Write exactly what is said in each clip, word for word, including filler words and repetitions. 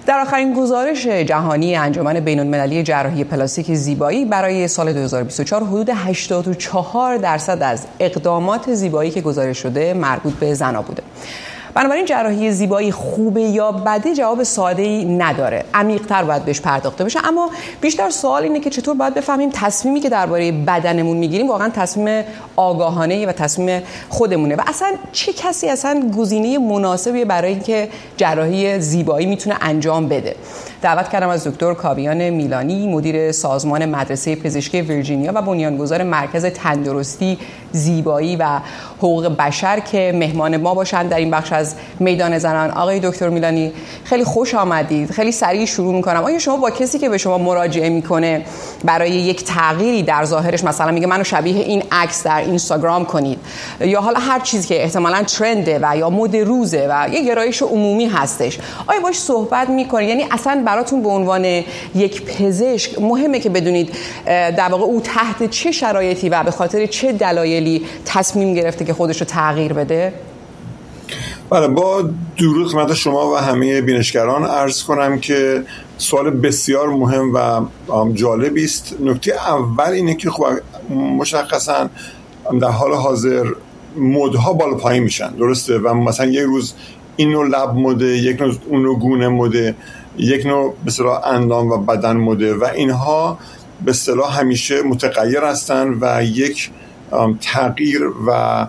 در آخرین گزارش جهانی انجمن بین‌المللی جراحی پلاستیک زیبایی برای سال دو هزار و بیست و چهار حدود هشتاد و چهار درصد از اقدامات زیبایی که گزارش شده مربوط به زن‌ها بوده. بنابراین جراحی زیبایی خوبه یا بده جواب ساده‌ای نداره. عمیق‌تر باید بهش پرداخته بشه، اما بیشتر سوال اینه که چطور باید بفهمیم تصمیمی که درباره بدنمون میگیریم واقعا تصمیم آگاهانه‌ای و تصمیم خودمونه و اصلا چه کسی اصلا گزینه مناسبی برای اینکه جراحی زیبایی میتونه انجام بده. دعوت کردم از دکتر کاویان میلانی، مدیر سازمان مدرسه پزشکی ویرجینیا و بنیانگذار مرکز تندرستی، زیبایی و حقوق بشر که مهمان ما باشند در این بخش از میدان زنان. آقای دکتر میلانی خیلی خوش آمدید. خیلی سریع شروع میکنم. آیا شما با کسی که به شما مراجعه میکنه برای یک تغییری در ظاهرش، مثلا میگه منو شبیه این عکس در اینستاگرام کنید یا حالا هر چیزی که احتمالاً ترنده و یا مد روزه و یه گرایش عمومی هستش، آیا باش صحبت میکنید؟ یعنی اصلا براتون به عنوان یک پزشک مهمه که بدونید در واقع او تحت چه شرایطی و به خاطر چه دلایلی تصمیم گرفته که خودش رو تغییر بده؟ بله، با درود خدمت شما و همه بینشگران عرض کنم که سوال بسیار مهم و جالبی است. نکته اول اینه که خب مشخصا در حال حاضر مدها بالا پایین میشن، درسته؟ و مثلا یک روز این نوع لب مده، یک روز اون نوع گونه مده، یک نوع به اصطلاح اندام و بدن مده و اینها به اصطلاح همیشه متغیر هستن و یک تغییر و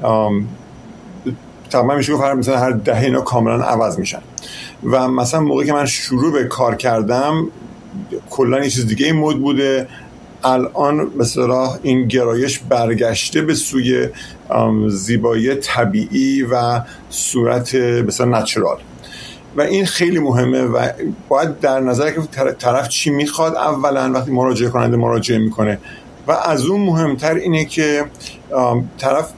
تقریبا میشه گفت مثلا هر دهه اینا کاملا عوض میشن. و مثلا موقعی که من شروع به کار کردم کلا یه چیز دیگه این مد بوده، الان به اصطلاح این گرایش برگشته به سوی زیبایی طبیعی و صورت به اصطلاح نچرال و این خیلی مهمه و باید در نظر که طرف چی میخواد اولا وقتی مراجعه کننده مراجعه میکنه و از اون مهمتر اینه که طرف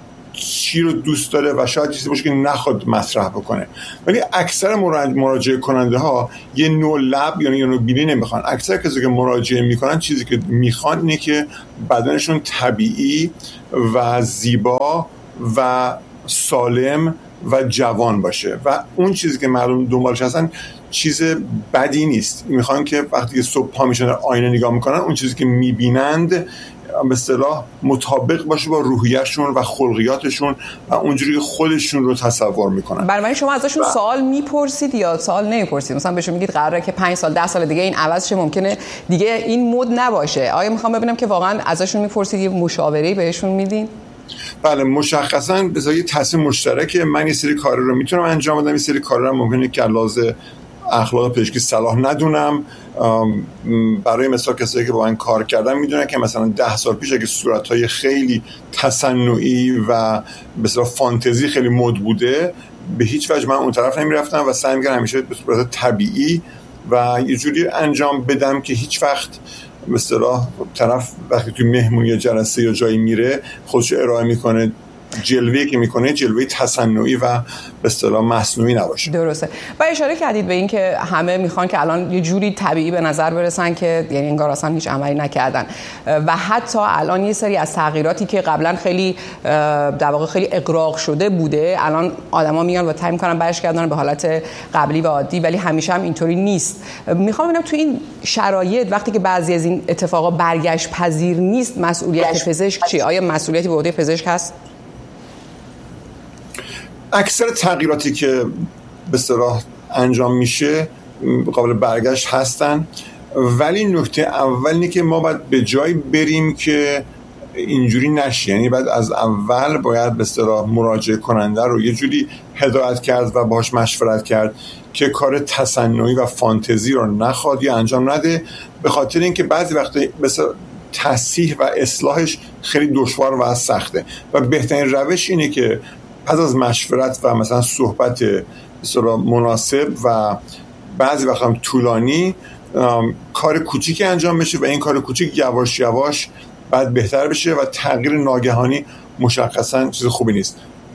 چی رو دوست داره و شاید چیزی باشه که نخواد مطرح بکنه. ولی اکثر مراجعه کننده ها یه نوع لب یا یه نوع بینی نمیخوان. اکثر کسی که مراجعه میکنن چیزی که میخوان اینه که بدنشون طبیعی و زیبا و سالم و جوان باشه و اون چیزی که مردم دنبالش هستن چیز بدی نیست. میخوان که وقتی که صبح پا میشن در آینه نگاه میکنن اون چیزی که میبینند به اصطلاح مطابق باشه با روحیه‌شون و خلقیاتشون و اونجوری که خودشون رو تصور میکنن. برای شما ازشون با... سوال میپرسید یا سوال نمیپرسید؟ مثلا بهشون میگید قراره که پنج سال ده سال دیگه این عوض شه، ممکنه دیگه این مد نباشه. آیا میخوام ببینم که واقعا ازشون میپرسید، یه مشاوره‌ای بهشون میدین؟ بله، مشخصاً بذار یه تصمیم مشترکه. من یه سری کارا رو میتونم انجام بدم، یه سری کارا رو ممکنه که لازم اخلاق پزشکی صلاح ندونم. برای مثال کسایی که با من کار کردن میدونن که مثلا ده سال پیش اگه صورت‌های خیلی تصنعی و به اصطلاح فانتزی خیلی مد بوده، به هیچ وجه من اون طرف نمیرفتم و سعی می‌کردم همیشه به صورت طبیعی و یه جوری انجام بدم که هیچ وقت به اصطلاح طرف وقتی توی مهمونی یا جلسه یا جایی میره خودش ارائه میکنه، جلوه‌ای که میکنه جلوه تصنعی و به اصطلاح مصنوعی نباشه. درسته. و اشاره کردید به این که همه میخوان که الان یه جوری طبیعی به نظر برسن که یعنی انگار اصلا هیچ عملی نکردن و حتی الان یه سری از تغییراتی که قبلا خیلی در واقع خیلی اغراق شده بوده الان آدما میان و سعی میکنن برگردونن به حالت قبلی و عادی، ولی همیشه هم اینطوری نیست. میخوام ببینم تو این شرایط وقتی که بعضی از این اتفاقا برگشت پذیر نیست، مسئولیت پزشک چی؟ آیا مسئولیتی به عهده پزشک هست؟ اکثر تغییراتی که به اصطلاح انجام میشه قابل برگشت هستن، ولی نکته اول اینه که ما باید به جایی بریم که اینجوری نشه. یعنی بعد از اول باید به اصطلاح مراجعه کننده رو یه جوری هدایت کرد و باهاش مشورت کرد که کار تصنعی و فانتزی رو نخواد یا انجام نده، به خاطر اینکه بعضی وقتا مثلا تصحیح و اصلاحش خیلی دشوار و سخته و بهترین روش اینه که پس از مشورت و مثلا صحبت بسیار مناسب و بعضی وقت هم طولانی کار کوچیکی انجام بشه و این کار کوچیک یواش یواش بعد بهتر بشه و تغییر ناگهانی مشخصا چیز خوبی نیست.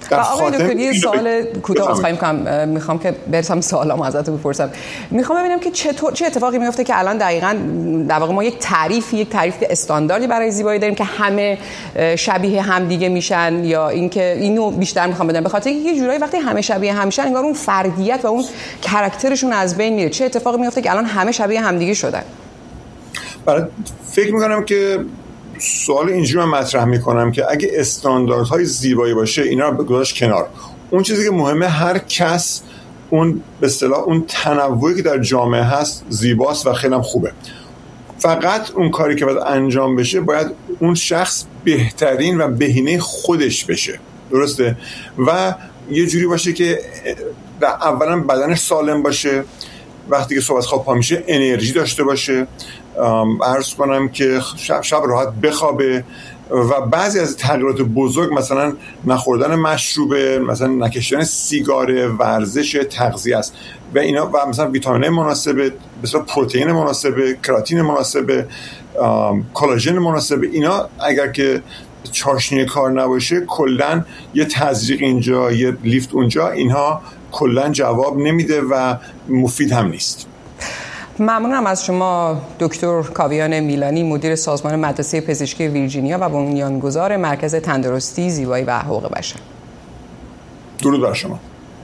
در آقای دکتر یه سوال کوتاه بفهم. عذرخواهی می‌کنم، میخوام که برسم سوالامو ازتون بپرسم. میخوام ببینم که چطور چه اتفاقی میفته که الان دقیقاً در واقع ما یک تعریف یک تعریف استانداردی برای زیبایی داریم که همه شبیه هم دیگه میشن، یا اینکه اینو بیشتر میخوام بدم به خاطر اینکه یه جورایی وقتی همه شبیه هم میشن انگار اون فردیت و اون کاراکترشون از بین میره. چه اتفاقی میفته که الان همه شبیه هم دیگه شدن؟ برای فکر میکنم که سوال اینجوری من مطرح میکنم که اگه استانداردهای زیبایی باشه اینا رو گذاشت کنار، اون چیزی که مهمه هر کس اون به اصطلاح اون تنوعی که در جامعه هست زیباست و خیلی هم خوبه. فقط اون کاری که باید انجام بشه باید اون شخص بهترین و بهینه خودش بشه، درسته؟ و یه جوری باشه که در اولا بدنش سالم باشه، وقتی که صبح از خواب پا میشه انرژی داشته باشه، عرض کنم که شب, شب راحت بخوابه و بعضی از تغییرات بزرگ مثلا نخوردن مشروبه، مثلا نکشیدن سیگار، ورزش، تغذیه است و اینا، و مثلا ویتامین مناسبه، مثلا پروتئین مناسبه، کراتین مناسبه، کلاژن مناسبه، اینا اگر که چاشنی کار نباشه کلا یه تزریق اینجا یه لیفت اونجا، اینها کلا جواب نمیده و مفید هم نیست. ممنونم از شما دکتر کاویان میلانی، مدیر سازمان مدرسه پزشکی ویرجینیا و بنیانگذار مرکز تندرستی، زیبایی و حقوق بشر. درود بر شما.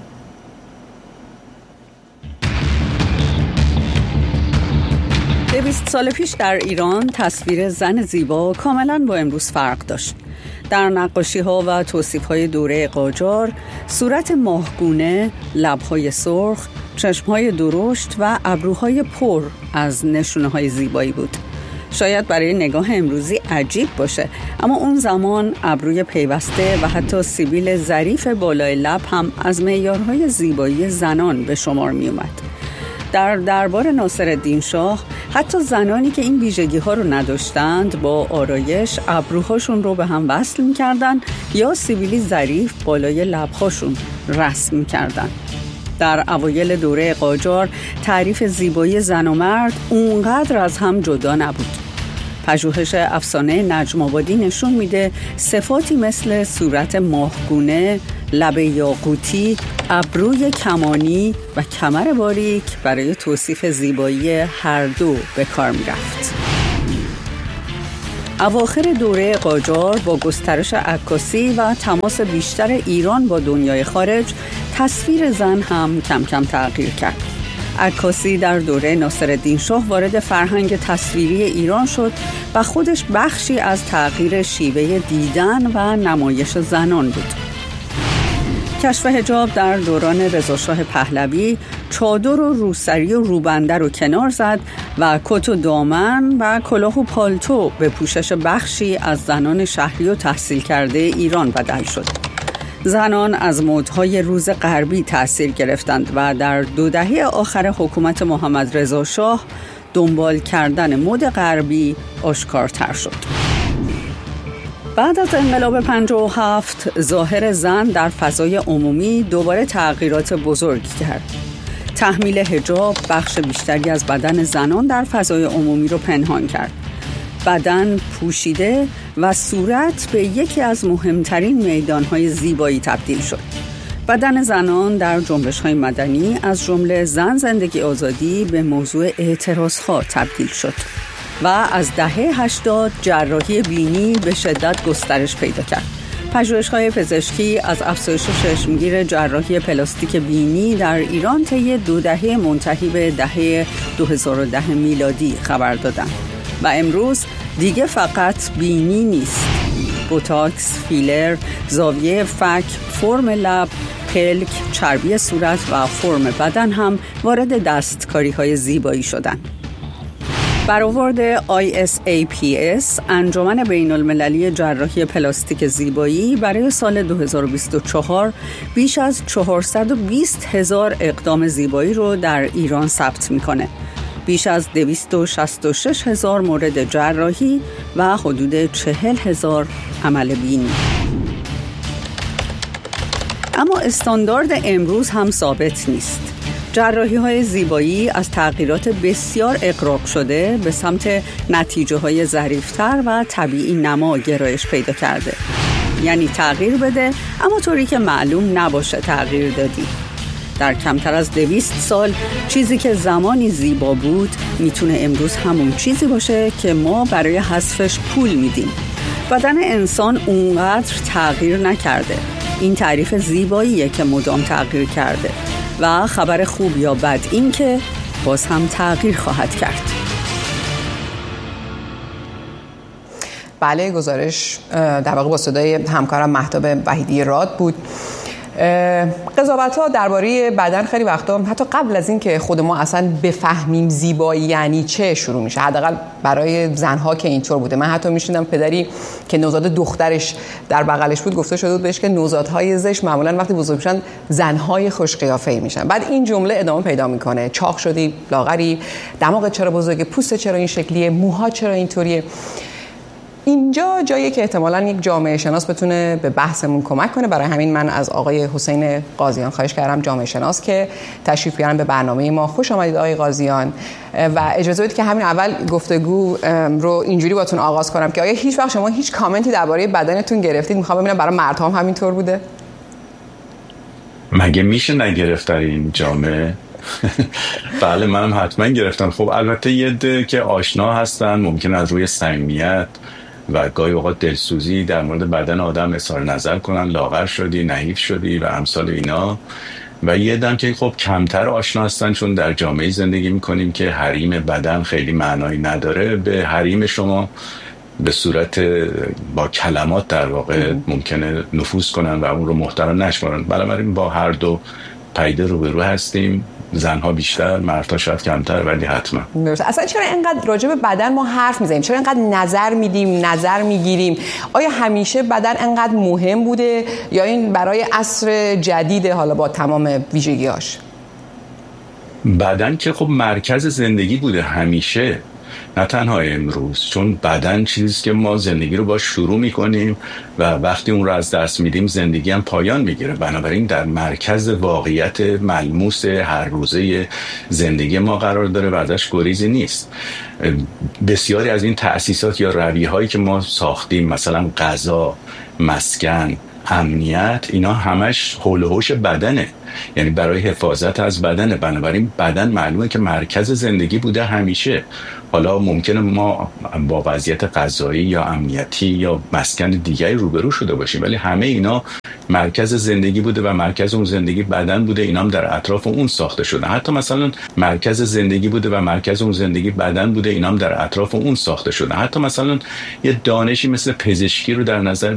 دویست سال پیش در ایران تصویر زن زیبا کاملا با امروز فرق داشت. در نقاشی‌ها و توصیف‌های دوره قاجار صورت ماهگونه، لب‌های سرخ، چشم‌های درشت و ابروهای پر از نشونه‌های زیبایی بود. شاید برای نگاه امروزی عجیب باشه، اما اون زمان ابروی پیوسته و حتی سیبیل ظریف بالای لب هم از معیارهای زیبایی زنان به شمار می اومد. در دربار ناصرالدین شاه حتی زنانی که این ویژگی‌ها رو نداشتند با آرایش ابروهاشون رو به هم وصل می‌کردن یا سیبیلی ظریف بالای لب‌هاشون رسم می‌کردن. در اوایل دوره قاجار تعریف زیبایی زن و مرد اونقدر از هم جدا نبود. پژوهش افسانه نجم آبادی نشون میده صفاتی مثل صورت ماهگونه، لب یاقوتی، ابروی کمانی و کمر باریک برای توصیف زیبایی هر دو به کار میرفت. اواخر دوره قاجار با گسترش عکاسی و تماس بیشتر ایران با دنیای خارج، تصویر زن هم کم کم تغییر کرد. عکاسی در دوره ناصرالدین شاه وارد فرهنگ تصویری ایران شد و خودش بخشی از تغییر شیوه دیدن و نمایش زنان بود. کشف حجاب در دوران رضاشاه پهلوی چادر و روسری و روبنده رو کنار زد و کت و دامن و کلاه و پالتو به پوشش بخشی از زنان شهری و تحصیل کرده ایران بدل شد. زنان از مدهای روز غربی تأثیر گرفتند و در دو دهه آخر حکومت محمد رضا شاه دنبال کردن مد غربی آشکارتر شد. بعد از انقلاب پنجاه و هفت ظاهر زن در فضای عمومی دوباره تغییرات بزرگی کرد. تحمیل حجاب بخش بیشتری از بدن زنان در فضای عمومی رو پنهان کرد. بدن پوشیده و صورت به یکی از مهمترین میدانهای زیبایی تبدیل شد. بدن زنان در جنبش‌های مدنی از جمله زن زندگی آزادی به موضوع اعتراضها تبدیل شد و از دهه هشتاد جراحی بینی به شدت گسترش پیدا کرد. پژوهش‌های پزشکی از افزایش چشمگیر جراحی پلاستیک بینی در ایران طی دو دهه منتهی به دهه دو هزار و ده میلادی خبر دادند و امروز دیگه فقط بینی نیست. بوتاکس، فیلر، زاویه فک، فرم لب، پلک، چربی صورت و فرم بدن هم وارد دستکاری‌های زیبایی شدند. برآورد آی اس ای پی اس انجمن بین المللی جراحی پلاستیک زیبایی برای سال دو هزار و بیست و چهار بیش از چهارصد و بیست هزار اقدام زیبایی رو در ایران ثبت میکنه. بیش از دویست و شصت و شش هزار مورد جراحی و حدود چهل هزار عمل بینی. اما استاندارد امروز هم ثابت نیست. جراحی‌های زیبایی از تغییرات بسیار اغراق شده به سمت نتیجه‌های ظریف‌تر و طبیعی نما گرایش پیدا کرده. یعنی تغییر بده اما طوری که معلوم نباشه تغییر دادی. در کمتر از دویست سال چیزی که زمانی زیبا بود میتونه امروز همون چیزی باشه که ما برای حذفش پول میدیم. بدن انسان اونقدر تغییر نکرده. این تعریف زیباییه که مدام تغییر کرده و خبر خوب یا بد این که باز هم تغییر خواهد کرد. بله، گزارش در واقع با صدای همکارم مهتاب وحیدی راد بود. قضاوت‌ها درباره بدن خیلی وقتا حتی قبل از این که خود ما اصلا بفهمیم زیبایی یعنی چه شروع میشه. حداقل برای زنها که اینطور بوده. من حتی میشنیدم پدری که نوزاد دخترش در بغلش بود گفته شده بود بهش که نوزادهای زشت معمولا وقتی بزرگ میشن زنهای خوش قیافه‌ای میشن. بعد این جمله ادامه پیدا میکنه: چاق شدی، لاغری، دماغت چرا بزرگه، پوست چرا این شکلیه، موها چرا اینطوریه. اینجا جایی که احتمالاً یک جامعه شناس بتونه به بحثمون کمک کنه. برای همین من از آقای حسین قاضیان خواهش کردم، جامعه شناس، که تشریف بیارن به برنامه ما. خوش آمدید آقای قاضیان. و اجازه بدید که همین اول گفتگو رو اینجوری باتون آغاز کنم که آیا هیچ وقت شما هیچ کامنتی درباره بدنتون گرفتید؟ میخوام ببینم برای مردها هم همینطور بوده. مگه میشه نگرفت در این جامعه؟ بله، منم حتما گرفتم. خب البته یه ده که آشنا هستن ممکن از روی صمیمیت و گاهی اوقات دلسوزی در مورد بدن آدم اظهار نظر کنن، لاغر شدی، نحیف شدی و امثال اینا. و یه دم که خب کمتر آشنا هستن چون در جامعه زندگی میکنیم که حریم بدن خیلی معنایی نداره. به حریم شما به صورت با کلمات در واقع ممکنه نفوذ کنن و اون رو محترم نشمارن. بنابراین با هر دو پیده روبرو هستیم، زنها بیشتر، مردها شاید کمتر، ولی حتما. اصلا چرا اینقدر راجع به بدن ما حرف میزنیم؟ چرا اینقدر نظر میدیم، نظر میگیریم؟ آیا همیشه بدن اینقدر مهم بوده یا این برای عصر جدید حالا با تمام ویژگی‌هاش؟ بدن که خب مرکز زندگی بوده همیشه، نه تنها امروز، چون بدن چیزی که ما زندگی رو باش شروع میکنیم و وقتی اون رو از دست میدیم زندگی هم پایان میگیره. بنابراین در مرکز واقعیت ملموس هر روزه زندگی ما قرار داره و ازش گریزی نیست. بسیاری از این تأسیسات یا رویه‌هایی که ما ساختیم، مثلا غذا، مسکن، امنیت، اینا همش حول و حوش بدنه، یعنی برای حفاظت از بدنه. بنابراین بدن معلومه که مرکز زندگی بوده همیشه. حالا ممکنه ما با وضعیت غذایی یا امنیتی یا مسکن دیگری روبرو شده باشیم، ولی همه اینا مرکز زندگی بوده و مرکز اون زندگی بدن بوده. اینا هم در اطراف اون ساخته شده. حتی مثلا مرکز زندگی بوده و مرکز اون زندگی بدن بوده. اینا هم در اطراف اون ساخته شده. حتی مثلا یه دانشی مثل پزشکی رو در نظر